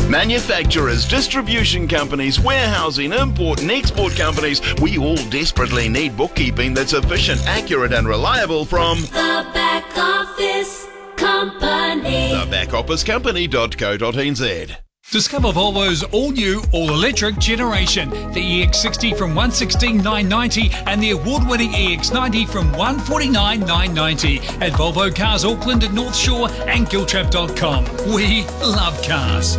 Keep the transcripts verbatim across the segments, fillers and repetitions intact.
Manufacturers, distribution companies, warehousing, import and export companies, we all desperately need bookkeeping that's efficient, accurate and reliable from The Back Office Company. the back office company dot co dot n z. Discover Volvo's all-new, all-electric generation. The E X sixty from one hundred sixteen thousand nine hundred ninety and the award-winning E X ninety from one hundred forty-nine thousand nine hundred ninety at Volvo Cars Auckland and North Shore and Giltrap dot com. We love cars.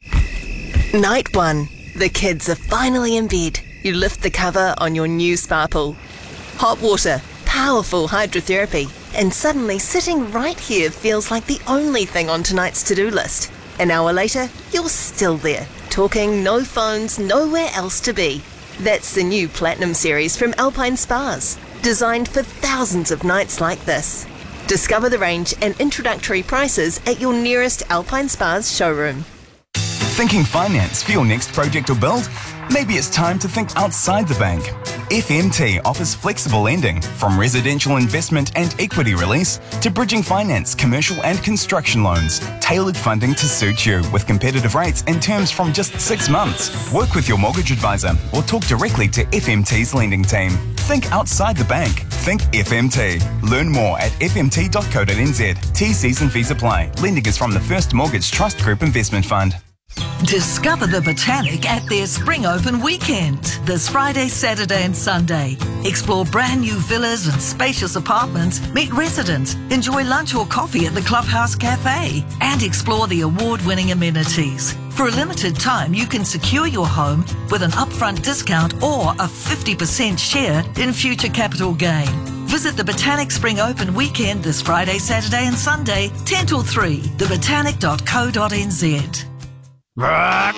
Night one. The kids are finally in bed. You lift the cover on your new spa pool. Hot water, powerful hydrotherapy, and suddenly sitting right here feels like the only thing on tonight's to-do list. An hour later, you're still there, talking, no phones, nowhere else to be. That's the new Platinum Series from Alpine Spas, designed for thousands of nights like this. Discover the range and introductory prices at your nearest Alpine Spas showroom. Thinking finance for your next project or build? Maybe it's time to think outside the bank. F M T offers flexible lending, from residential investment and equity release to bridging finance, commercial and construction loans. Tailored funding to suit you with competitive rates and terms from just six months. Work with your mortgage advisor or talk directly to F M T's lending team. Think outside the bank. Think F M T. Learn more at f m t dot co dot n z. T Cs and fees apply. Lending is from the First Mortgage Trust Group Investment Fund. Discover the Botanic at their Spring Open weekend, this Friday, Saturday and Sunday. Explore brand new villas and spacious apartments, meet residents, enjoy lunch or coffee at the Clubhouse Cafe, and explore the award-winning amenities. For a limited time, you can secure your home with an upfront discount or a fifty percent share in future capital gain. Visit the Botanic Spring Open weekend this Friday, Saturday and Sunday, ten till three, the botanic dot co dot n z. Um,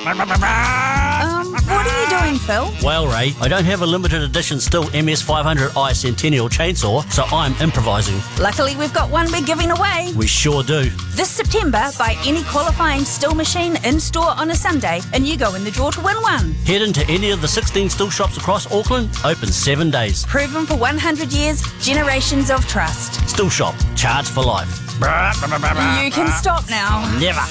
what are you doing, Phil? Well, Ray, I don't have a limited edition Stihl M S five hundred i Centennial chainsaw, so I'm improvising. Luckily, we've got one we're giving away. We sure do. This September, buy any qualifying Stihl machine in-store on a Sunday and you go in the draw to win one. Head into any of the sixteen Stihl shops across Auckland, open seven days. Proven for one hundred years, generations of trust. Stihl shop, charged for life. You can stop now. Never.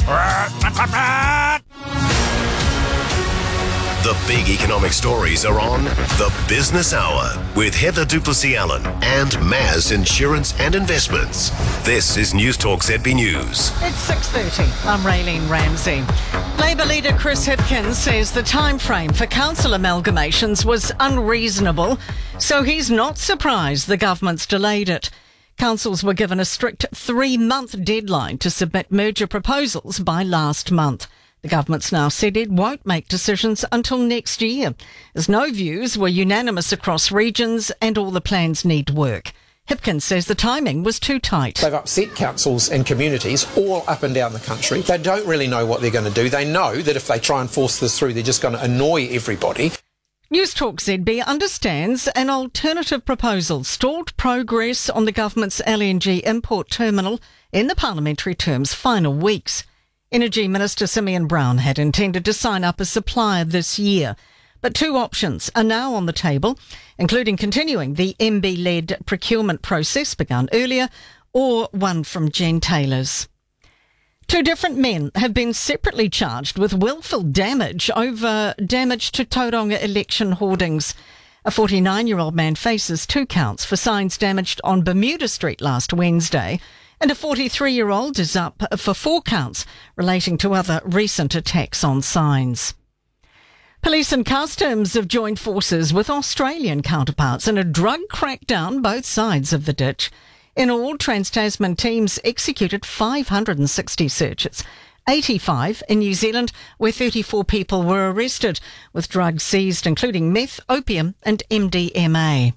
The big economic stories are on The Business Hour with Heather Duplessis-Allen and Maz Insurance and Investments. This is News Talk Z B News. It's six thirty. I'm Raylene Ramsey. Labour leader Chris Hipkins says the time frame for council amalgamations was unreasonable, so he's not surprised the government's delayed it. Councils were given a strict three-month deadline to submit merger proposals by last month. The government's now said it won't make decisions until next year, as no views were unanimous across regions and all the plans need work. Hipkins says the timing was too tight. They've upset councils and communities all up and down the country. They don't really know what they're going to do. They know that if they try and force this through, they're just going to annoy everybody. News Talk Z B understands an alternative proposal stalled progress on the government's L N G import terminal in the parliamentary term's final weeks. Energy Minister Simeon Brown had intended to sign up as supplier this year, but two options are now on the table, including continuing the M B-led procurement process begun earlier or one from Jen Taylor's. Two different men have been separately charged with willful damage over damage to Tauranga election hoardings. A forty-nine-year-old man faces two counts for signs damaged on Bermuda Street last Wednesday, and a forty-three-year-old is up for four counts relating to other recent attacks on signs. Police and customs have joined forces with Australian counterparts in a drug crackdown both sides of the ditch. In all, Trans-Tasman teams executed five hundred sixty searches, eighty-five in New Zealand, where thirty-four people were arrested, with drugs seized including meth, opium and M D M A.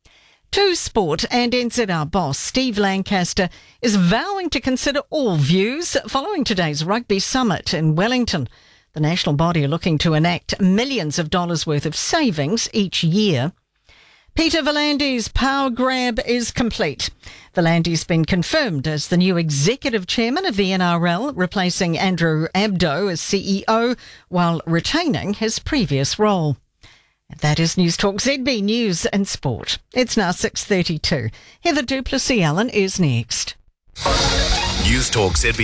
To sport, and N Z R boss Steve Lancaster is vowing to consider all views following today's rugby summit in Wellington. The national body are looking to enact millions of dollars worth of savings each year. Peter V'landys' power grab is complete. V'landys' been confirmed as the new executive chairman of the N R L, replacing Andrew Abdo as C E O while retaining his previous role. That is News Talk Z B News and Sport. It's now six thirty-two. Heather Duplessis-Allen is next. News Talk Z B